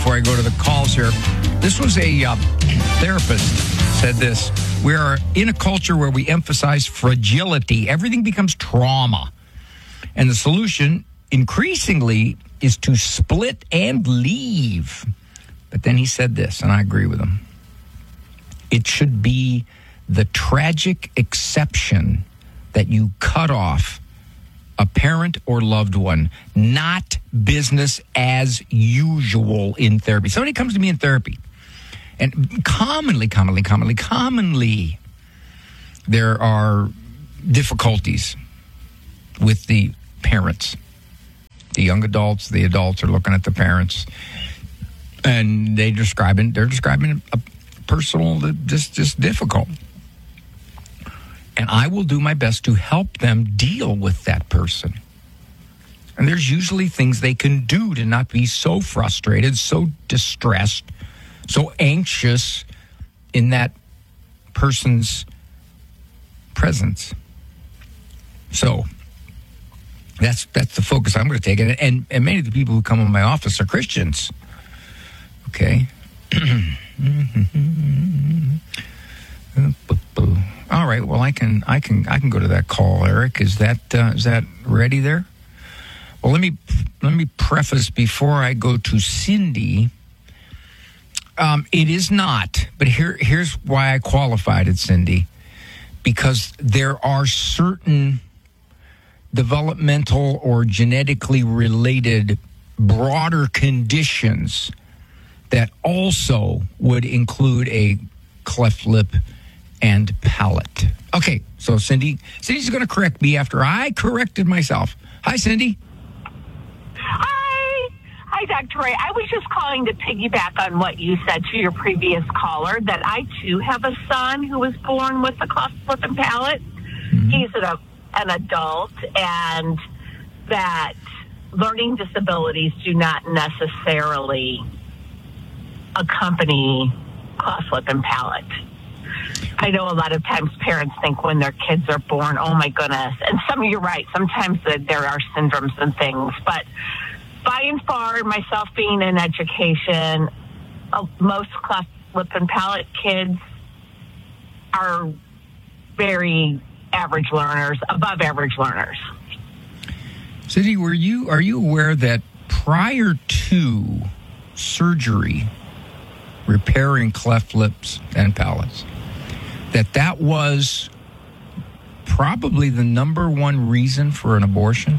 before I go to the calls here. This was a therapist said this. We are in a culture where we emphasize fragility. Everything becomes trauma. And the solution, increasingly, is to split and leave. But then he said this, and I agree with him. It should be the tragic exception that you cut off a parent or loved one, not business as usual in therapy. Somebody comes to me in therapy, and commonly, there are difficulties with the parents. The young adults, the adults are looking at the parents, and they're describing a personal just difficult. And I will do my best to help them deal with that person. And there's usually things they can do to not be so frustrated, so distressed, so anxious in that person's presence. So that's the focus I'm going to take. And many of the people who come in my office are Christians. Okay. All right. Well, I can go to that call, Eric. Is that ready there? Well, let me preface before I go to Cindy. It is not, but here's why I qualified it, Cindy, because there are certain developmental or genetically related broader conditions that also would include a cleft lip and palate. Okay, so Cindy's going to correct me after I corrected myself. Hi, Cindy. Hi, Dr. Ray. I was just calling to piggyback on what you said to your previous caller, that I, too, have a son who was born with a cleft lip and palate. Mm-hmm. He's an adult, and that learning disabilities do not necessarily accompany cleft lip and palate. I know a lot of times parents think when their kids are born, oh my goodness, and you're right, sometimes there are syndromes and things, but by and far, myself being in education, most cleft lip and palate kids are very average learners, above average learners. Cindy, are you aware that prior to surgery repairing cleft lips and palates, that was probably the number one reason for an abortion?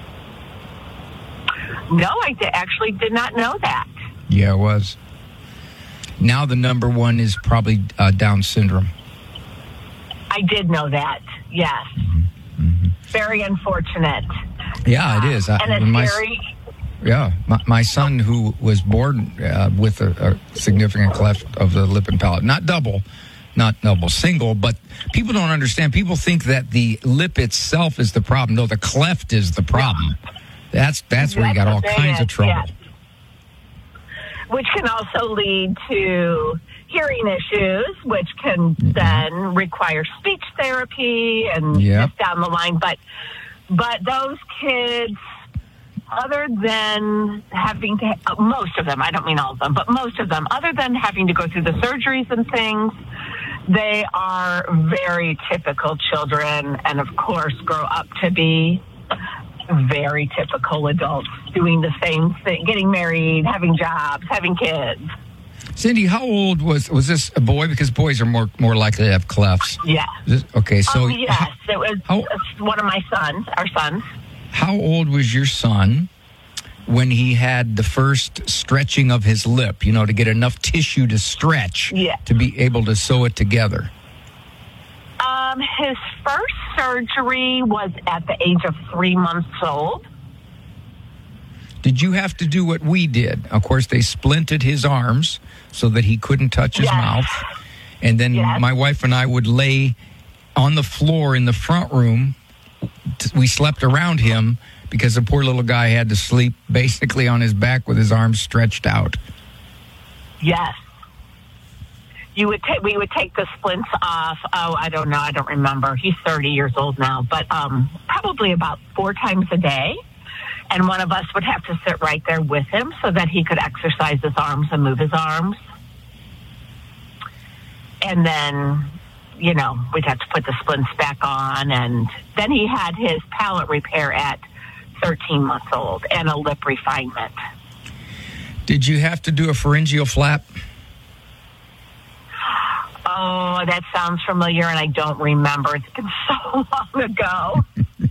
No, I actually did not know that. Yeah, it was. Now the number one is probably Down syndrome. I did know that, yes. Mm-hmm. Very unfortunate. Yeah, it is. And it's very... Yeah, my son, who was born with a significant cleft of the lip and palate, not double, single, but people don't understand. People think that the lip itself is the problem. No, the cleft is the problem. That's where you got all kinds of trouble. Yes. Which can also lead to hearing issues, which can then require speech therapy and just down the line. But those kids, other than having to, most of them, I don't mean all of them, but most of them, other than having to go through the surgeries and things, they are very typical children, and of course grow up to be very typical adults doing the same thing, getting married, having jobs, having kids. Cindy, how old was this a boy? Because boys are more likely to have clefts. Yeah. Okay, so... yes, it was one of my sons, our sons. How old was your son when he had the first stretching of his lip, to get enough tissue to stretch to be able to sew it together? His first surgery was at the age of 3 months old. Did you have to do what we did? Of course, they splinted his arms so that he couldn't touch his mouth. And then my wife and I would lay on the floor in the front room. We slept around him because the poor little guy had to sleep basically on his back with his arms stretched out. Yes. We would take the splints off. Oh, I don't know. I don't remember. He's 30 years old now, but probably about 4 times a day. And one of us would have to sit right there with him so that he could exercise his arms and move his arms. And then, you know, we'd have to put the splints back on. And then he had his palate repair at 13 months old and a lip refinement. Did you have to do a pharyngeal flap? Oh, that sounds familiar, and I don't remember. It's been so long ago.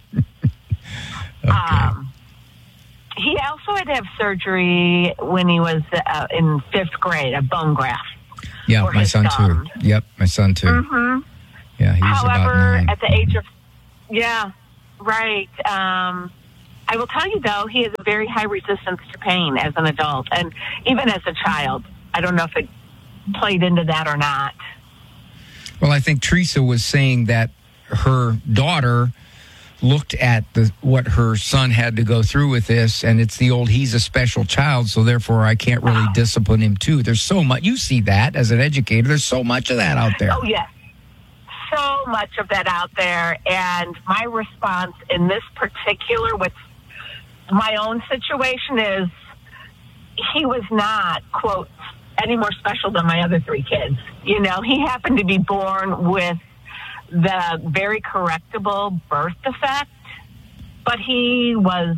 Okay. He also had to have surgery when he was in 5th grade, a bone graft. Yeah, my son too. Yep, my son too. Mm-hmm. Yeah, he was about 9. At the age of, yeah, right. I will tell you, though, he has a very high resistance to pain as an adult, and even as a child. I don't know if it played into that or not. Well, I think Teresa was saying that her daughter looked at what her son had to go through with this, and it's the old, he's a special child, so therefore I can't really discipline him too. There's so much, you see that as an educator, there's so much of that out there. Oh, yes. So much of that out there, and my response in this particular, with my own situation, is he was not, quote, any more special than my other 3 kids. You know, he happened to be born with the very correctable birth defect, but he was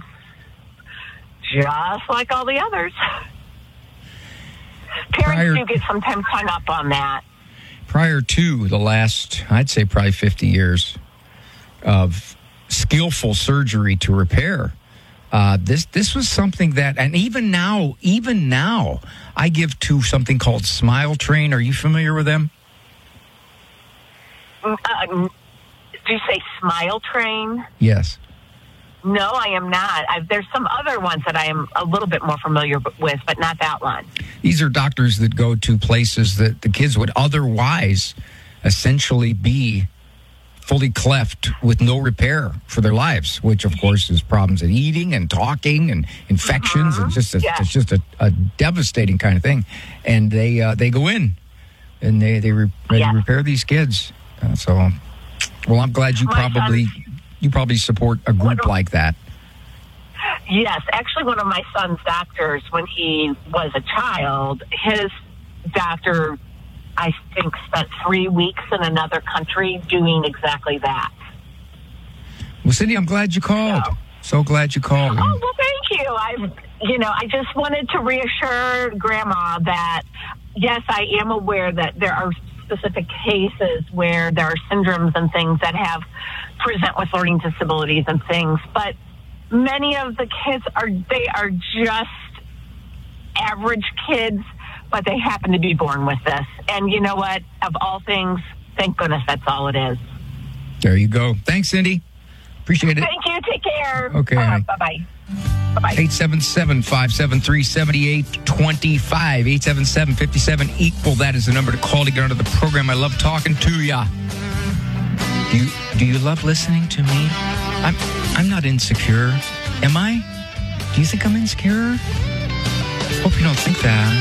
just like all the others. Parents do get sometimes hung up on that. Prior to the last, I'd say probably 50 years of skillful surgery to repair, this was something that, and even now, I give to something called Smile Train. Are you familiar with them? Do you say Smile Train? Yes. No, I am not. There's some other ones that I am a little bit more familiar with, but not that one. These are doctors that go to places that the kids would otherwise essentially be fully cleft with no repair for their lives, which of course is problems in eating and talking and infections. And it's just a devastating kind of thing. And they go in and they repair these kids. Well, I'm glad you probably support a group like that. Yes, actually, one of my son's doctors, when he was a child, his doctor, I think, spent 3 weeks in another country doing exactly that. Well, Cindy, I'm glad you called. So glad you called. Oh, well, thank you. I just wanted to reassure Grandma that, yes, I am aware that there are specific cases where there are syndromes and things that present with learning disabilities and things, but many of the kids are just average kids, but they happen to be born with this. And you know what? Of all things, thank goodness that's all it is. There you go. Thanks, Cindy. Appreciate it. Thank you. Take care. Okay. Bye-bye. Bye-bye. 877-573-7825. 877-57-EQUAL. That is the number to call to get onto the program. I love talking to ya. Do you love listening to me? I'm not insecure. Am I? Do you think I'm insecure? Hope you don't think that.